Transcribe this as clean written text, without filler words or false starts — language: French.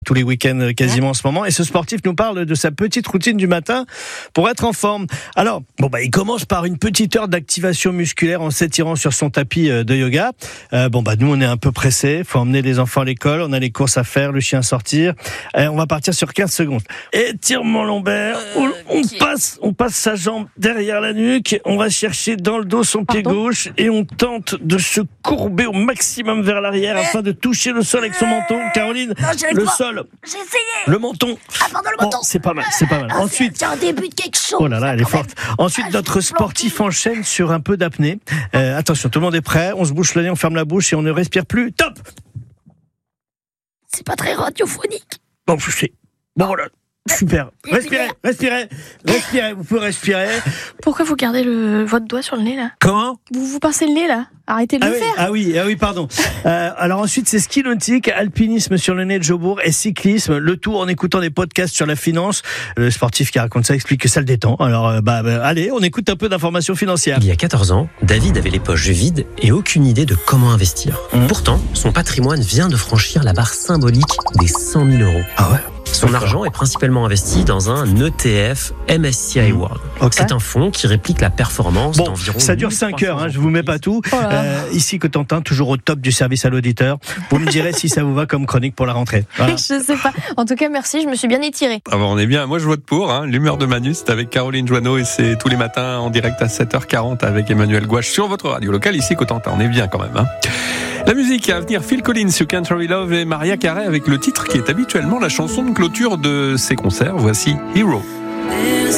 tous les week-ends quasiment en ce moment. Et ce sportif nous parle de sa petite routine du matin pour être en forme. Alors, il commence par une petite heure d'activation musculaire en s'étirant sur son tapis de yoga. Nous, on est un peu pressés. Faut emmener les enfants à l'école. On a les courses à faire, le chien à sortir. On va partir sur 15 secondes. Étirement lombaire. On passe sa jambe derrière la nuque. On va chercher dans le dos son pied gauche et on tente de se courber au maximum vers l'arrière afin de toucher le sol avec son menton. Caroline, le sol. J'ai essayé. Le menton. Ah, pardon, le menton. C'est pas mal. Ensuite, c'est un début de quelque chose. Oh là là, elle est forte. Ensuite, notre sportif enchaîne sur un peu d'apnée. Attention, tout le monde est prêt. On se bouche le nez, on ferme la bouche et on ne respire plus. Top. C'est pas très radiophonique. Voilà. Super. Respirez. Vous pouvez respirer. Pourquoi vous gardez votre doigt sur le nez là ? Comment ? Vous pincez le nez là ? Arrêtez de le faire. Ah oui, pardon. Alors ensuite, c'est ski nautique, alpinisme sur le nez de Jobourg et cyclisme. Le tout en écoutant des podcasts sur la finance. Le sportif qui raconte ça explique que ça le détend. Alors, allez, on écoute un peu d'informations financières. Il y a 14 ans, David avait les poches vides et aucune idée de comment investir. Pourtant, son patrimoine vient de franchir la barre symbolique des 100 000 euros. Ah ouais ? Son argent est principalement investi dans un ETF MSCI World. Okay. C'est un fonds qui réplique la performance d'environ... Ça dure 5 heures, je vous mets pas tout. Ici, Cotentin, toujours au top du service à l'auditeur. Vous me direz si ça vous va comme chronique pour la rentrée. Voilà. Je sais pas. En tout cas, merci, je me suis bien étirée. On est bien. Moi, je vote pour. L'humeur de Manu, c'est avec Caroline Joanneau et c'est tous les matins en direct à 7h40 avec Emmanuel Gouache sur votre radio locale ici, Cotentin. On est bien quand même. La musique à venir, Phil Collins, You Can't Hurry Love et Mariah Carey avec le titre qui est habituellement la chanson de clôture de ses concerts. Voici Hero.